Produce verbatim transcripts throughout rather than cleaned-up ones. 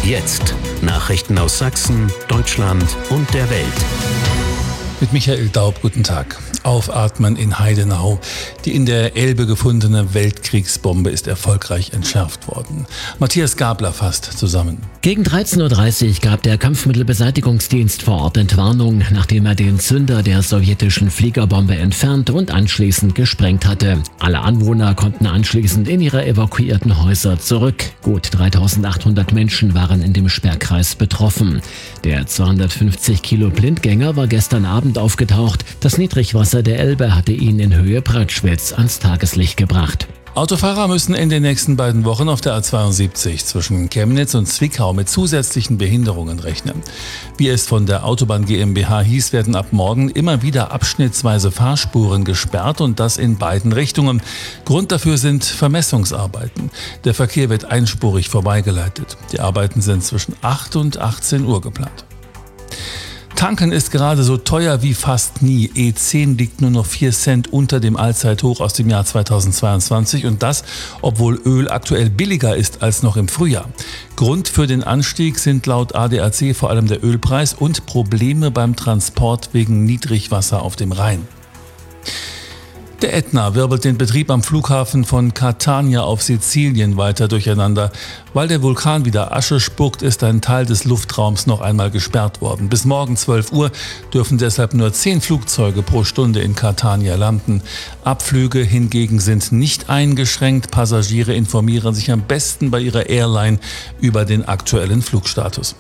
jetzt Nachrichten aus Sachsen, Deutschland und der Welt. Mit Michael Daub, guten Tag. Aufatmen in Heidenau. Die in der Elbe gefundene Weltkriegsbombe ist erfolgreich entschärft worden. Matthias Gabler fasst zusammen. Gegen dreizehn Uhr dreißig gab der Kampfmittelbeseitigungsdienst vor Ort Entwarnung, nachdem er den Zünder der sowjetischen Fliegerbombe entfernt und anschließend gesprengt hatte. Alle Anwohner konnten anschließend in ihre evakuierten Häuser zurück. Gut dreitausendachthundert Menschen waren in dem Sperrkreis betroffen. Der zweihundertfünfzig Kilo Blindgänger war gestern Abend aufgetaucht. Das Niedrigwasser der Elbe hatte ihn in Höhe Brattschwitz ans Tageslicht gebracht. Autofahrer müssen in den nächsten beiden Wochen auf der A zweiundsiebzig zwischen Chemnitz und Zwickau mit zusätzlichen Behinderungen rechnen. Wie es von der Autobahn GmbH hieß, werden ab morgen immer wieder abschnittsweise Fahrspuren gesperrt und das in beiden Richtungen. Grund dafür sind Vermessungsarbeiten. Der Verkehr wird einspurig vorbeigeleitet. Die Arbeiten sind zwischen acht und achtzehn Uhr geplant. Tanken ist gerade so teuer wie fast nie. E zehn liegt nur noch vier Cent unter dem Allzeithoch aus dem Jahr zweitausendzweiundzwanzig und das, obwohl Öl aktuell billiger ist als noch im Frühjahr. Grund für den Anstieg sind laut A D A C vor allem der Ölpreis und Probleme beim Transport wegen Niedrigwasser auf dem Rhein. Der Ätna wirbelt den Betrieb am Flughafen von Catania auf Sizilien weiter durcheinander. Weil der Vulkan wieder Asche spuckt, ist ein Teil des Luftraums noch einmal gesperrt worden. Bis morgen zwölf Uhr dürfen deshalb nur zehn Flugzeuge pro Stunde in Catania landen. Abflüge hingegen sind nicht eingeschränkt. Passagiere informieren sich am besten bei ihrer Airline über den aktuellen Flugstatus.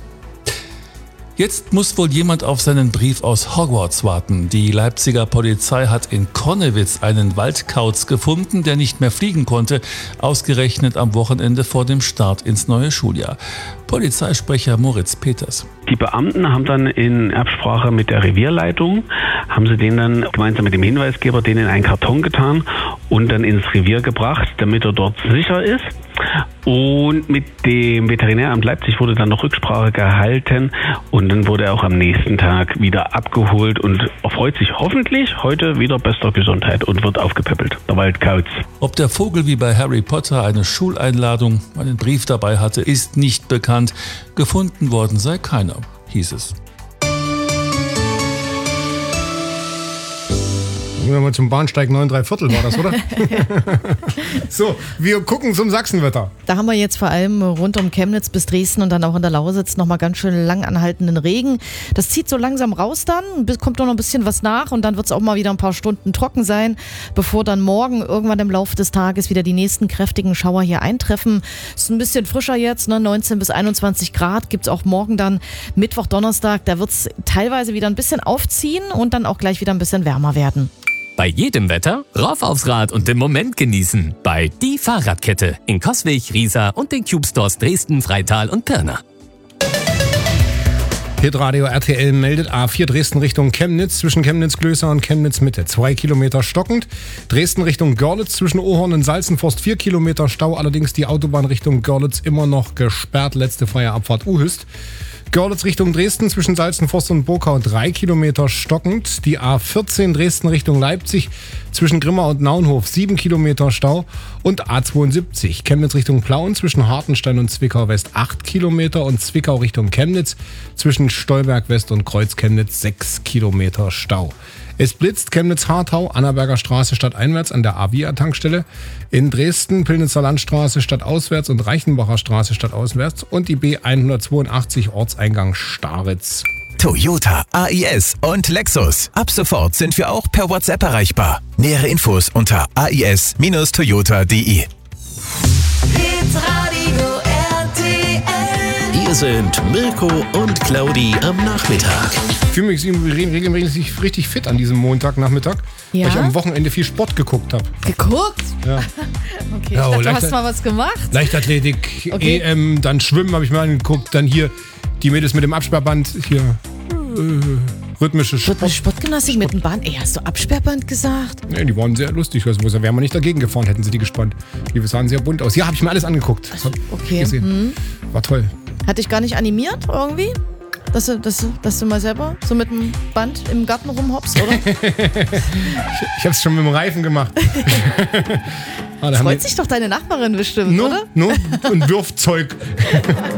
Jetzt muss wohl jemand auf seinen Brief aus Hogwarts warten. Die Leipziger Polizei hat in Connewitz einen Waldkauz gefunden, der nicht mehr fliegen konnte, ausgerechnet am Wochenende vor dem Start ins neue Schuljahr. Polizeisprecher Moritz Peters. Die Beamten haben dann in Absprache mit der Revierleitung, haben sie den dann gemeinsam mit dem Hinweisgeber den in einen Karton getan und dann ins Revier gebracht, damit er dort sicher ist. Und mit dem Veterinäramt Leipzig wurde dann noch Rücksprache gehalten und dann wurde er auch am nächsten Tag wieder abgeholt und erfreut sich hoffentlich heute wieder bester Gesundheit und wird aufgepäppelt, der Waldkauz. Ob der Vogel wie bei Harry Potter eine Schuleinladung, einen Brief dabei hatte, ist nicht bekannt. Gefunden worden sei keiner, hieß es. Gehen wir mal zum Bahnsteig neun drei Viertel war das, oder? So, wir gucken zum Sachsenwetter. Da haben wir jetzt vor allem rund um Chemnitz bis Dresden und dann auch in der Lausitz nochmal ganz schön lang anhaltenden Regen. Das zieht so langsam raus dann, kommt noch ein bisschen was nach und dann wird es auch mal wieder ein paar Stunden trocken sein, bevor dann morgen irgendwann im Laufe des Tages wieder die nächsten kräftigen Schauer hier eintreffen. Es ist ein bisschen frischer jetzt, ne? neunzehn bis einundzwanzig Grad gibt es auch morgen dann, Mittwoch, Donnerstag, da wird es teilweise wieder ein bisschen aufziehen und dann auch gleich wieder ein bisschen wärmer werden. Bei jedem Wetter rauf aufs Rad und den Moment genießen. Bei Die Fahrradkette in Coswig, Riesa und den Cube Stores Dresden, Freital und Pirna. Hitradio R T L meldet A vier Dresden Richtung Chemnitz, zwischen Chemnitz-Glöser und Chemnitz-Mitte. Zwei Kilometer stockend. Dresden Richtung Görlitz, zwischen Ohorn und Salzenforst vier Kilometer Stau. Allerdings die Autobahn Richtung Görlitz immer noch gesperrt. Letzte freie Abfahrt Uhüst. Görlitz Richtung Dresden, zwischen Salzenforst und Burkau drei Kilometer stockend. Die A vierzehn Dresden Richtung Leipzig, zwischen Grimma und Naunhof sieben Kilometer Stau. Und A zweiundsiebzig Chemnitz Richtung Plauen, zwischen Hartenstein und Zwickau West acht Kilometer. Und Zwickau Richtung Chemnitz, zwischen Stolberg West und Kreuz Chemnitz sechs Kilometer Stau. Es blitzt Chemnitz-Hartau, Annaberger Straße stadteinwärts an der Avia-Tankstelle. In Dresden, Pillnitzer Landstraße stadtauswärts und Reichenbacher Straße stadtauswärts. Und die B hundertzweiundachtzig Ortseingang Staritz. Toyota, A I S und Lexus. Ab sofort sind wir auch per WhatsApp erreichbar. Nähere Infos unter a i s Bindestrich toyota punkt d e. Hier sind Mirko und Claudi am Nachmittag. Ich fühle mich regelmäßig richtig fit an diesem Montagnachmittag, Ja? weil ich am Wochenende viel Sport geguckt habe. Geguckt? Ja. Okay, Ja, ich dachte, du Leichtath- hast mal was gemacht. Leichtathletik, Okay. E M, dann Schwimmen habe ich mir angeguckt, dann hier die Mädels mit dem Absperrband, hier äh, rhythmische Sport. Sport. Sportgymnastik mit dem Band. Ey, hast du Absperrband gesagt? Nee, die waren sehr lustig, also da wären wir nicht dagegen gefahren, hätten sie die gespannt. Die sahen sehr bunt aus. Ja, habe ich mir alles angeguckt. Hab Okay. gesehen. Hm. War toll. Hat dich gar nicht animiert irgendwie? Dass du, dass, du, dass du mal selber so mit dem Band im Garten rumhoppst, oder? Ich habe es schon mit dem Reifen gemacht. ah, da haben Freut die- sich doch deine Nachbarin bestimmt, no, oder? No, und wirft Zeug.